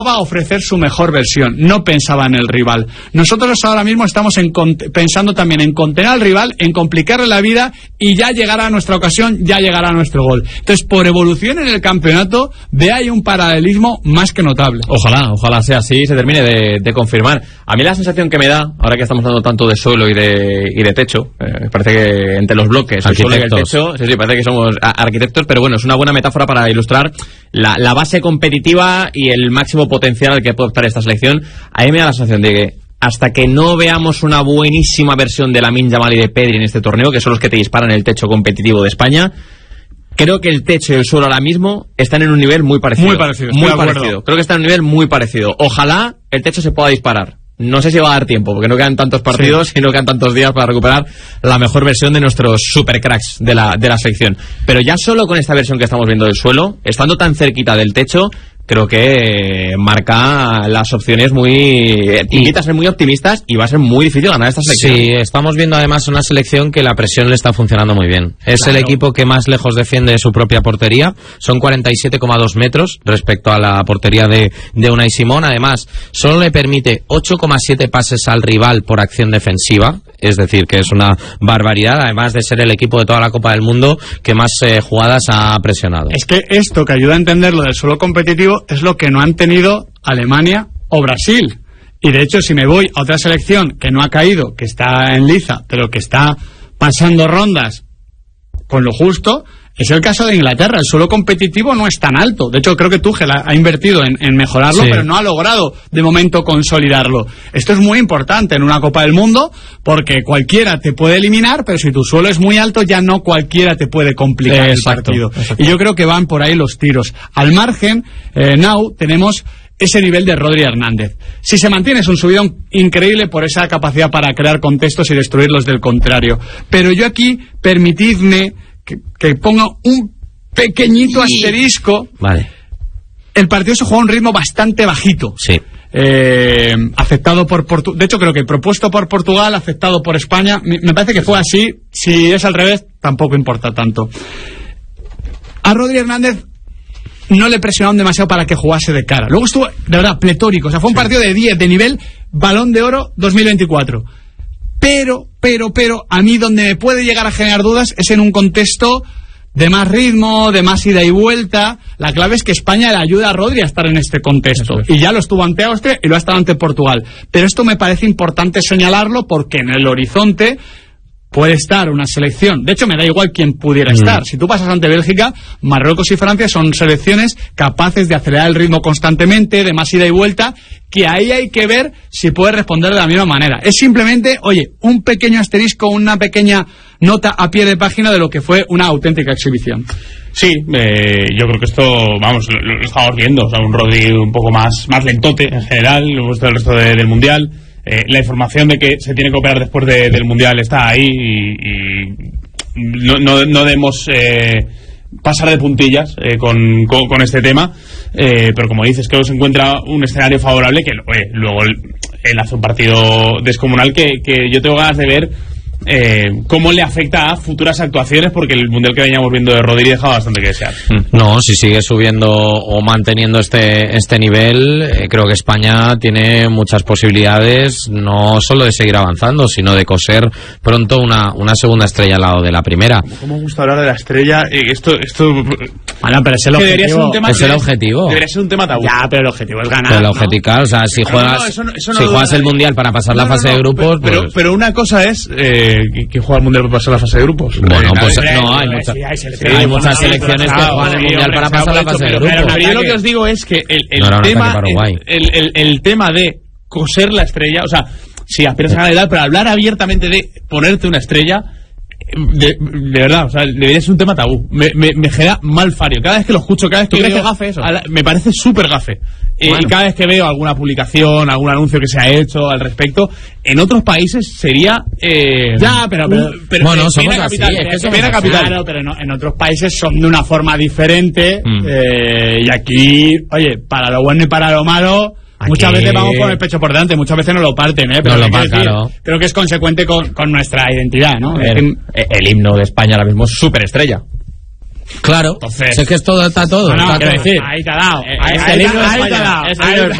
a ofrecer su mejor versión, no pensaba en el rival. Nosotros ahora mismo estamos pensando también en contener al rival, en complicarle la vida, y ya llegará nuestra ocasión, ya llegará nuestro gol. Entonces, por evolución en el campeonato, de ahí un paralelismo más que notable. Ojalá sea así y se termine de confirmar. A mí la sensación que me da, ahora que estamos hablando tanto de suelo y de techo, parece que entre los bloques, el suelo y el techo, sí, parece que somos arquitectos, pero bueno, es una buena metáfora para ilustrar la base competitiva y el máximo potencial al que puede optar esta selección. A mí me da la sensación de que hasta que no veamos una buenísima versión de Lamine Yamal y de Pedri en este torneo, que son los que te disparan el techo competitivo de España, creo que el techo y el suelo ahora mismo están en un nivel muy parecido. Muy parecido. Creo que están en un nivel muy parecido. Ojalá el techo se pueda disparar. No sé si va a dar tiempo, porque no quedan tantos partidos y no quedan tantos días para recuperar la mejor versión de nuestros supercracks de la selección. Pero ya solo con esta versión que estamos viendo del suelo, estando tan cerquita del techo, creo que marca las opciones invita a ser muy optimistas, y va a ser muy difícil ganar esta selección. Sí, estamos viendo además una selección que la presión le está funcionando muy bien. Es el equipo que más lejos defiende su propia portería. Son 47,2 metros respecto a la portería de Unai Simón. Además, solo le permite 8,7 pases al rival por acción defensiva. Es decir, que es una barbaridad, además de ser el equipo de toda la Copa del Mundo que más jugadas ha presionado. Es que esto que ayuda a entender lo del suelo competitivo es lo que no han tenido Alemania o Brasil. Y de hecho, si me voy a otra selección que no ha caído, que está en liza, pero que está pasando rondas con lo justo, es el caso de Inglaterra. El suelo competitivo no es tan alto. De hecho, creo que Tuchel ha invertido en mejorarlo, pero no ha logrado de momento consolidarlo. Esto es muy importante en una Copa del Mundo, porque cualquiera te puede eliminar, pero si tu suelo es muy alto, ya no cualquiera te puede complicar el partido. Y yo creo que van por ahí los tiros. Al margen, tenemos ese nivel de Rodri Hernández. Si se mantiene, es un subidón increíble por esa capacidad para crear contextos y destruirlos del contrario. Pero yo aquí, permitidme que ponga un pequeñito asterisco. Vale. El partido se juega a un ritmo bastante bajito. Sí. Aceptado por Portugal. De hecho, creo que propuesto por Portugal, aceptado por España. Me parece que fue así. Si es al revés, tampoco importa tanto. A Rodri Hernández no le presionaron demasiado para que jugase de cara. Luego estuvo, de verdad, pletórico. O sea, fue un partido de 10, de nivel Balón de Oro 2024. Pero, a mí donde me puede llegar a generar dudas es en un contexto de más ritmo, de más ida y vuelta. La clave es que España le ayuda a Rodri a estar en este contexto. Y ya lo estuvo ante Austria y lo ha estado ante Portugal. Pero esto me parece importante señalarlo, porque en el horizonte puede estar una selección. De hecho, me da igual quién pudiera estar. Si tú pasas ante Bélgica, Marruecos y Francia son selecciones capaces de acelerar el ritmo constantemente, de más ida y vuelta, que ahí hay que ver si puede responder de la misma manera. Es simplemente, un pequeño asterisco, una pequeña nota a pie de página de lo que fue una auténtica exhibición. Sí, yo creo que esto, lo estamos viendo. O sea, un Rodri un poco más lentote en general, lo hemos visto el resto del Mundial. La información de que se tiene que operar después del Mundial está ahí, y no debemos pasar de puntillas con este tema, pero como dices, creo que se encuentra un escenario favorable, que luego él hace un partido descomunal que yo tengo ganas de ver cómo le afecta a futuras actuaciones, porque el Mundial que veníamos viendo de Rodri dejaba bastante que desear. No, si sigue subiendo o manteniendo este nivel, creo que España tiene muchas posibilidades, no solo de seguir avanzando, sino de coser pronto una segunda estrella al lado de la primera. ¿Cómo me gusta hablar de la estrella? Esto bueno, pero es el objetivo. Es el objetivo. Debería ser un tema tabú. Ya, pero el objetivo es ganar. Pero el objetivo, claro, o sea, si juegas el Mundial para pasar la fase de grupos, pero una cosa es que juega el Mundial para pasar la fase de grupos. Bueno, pues no, hay muchas selecciones que juegan el Mundial para pasar la fase de grupos. Pero yo lo que os digo es que el tema de coser la estrella, o sea, si aspiras a ganar edad, pero hablar abiertamente de ponerte una estrella, de verdad, o sea, debería ser un tema tabú. Me genera mal fario. Cada vez que lo escucho, cada vez que veo, gafe eso? Me parece súper gafe. Y cada vez que veo alguna publicación, algún anuncio que se ha hecho al respecto, en otros países sería pero bueno, somos así, capital. Claro, pero no, en otros países son de una forma diferente. Y aquí, para lo bueno y para lo malo, muchas veces vamos con el pecho por delante, muchas veces nos lo parten, pero claro. Creo que es consecuente con nuestra identidad, ¿no? El himno de España ahora mismo es superestrella. Claro, Entonces, es que esto está todo. No, está quiero todo. decir, ahí te ha dado. ahí te ha dado.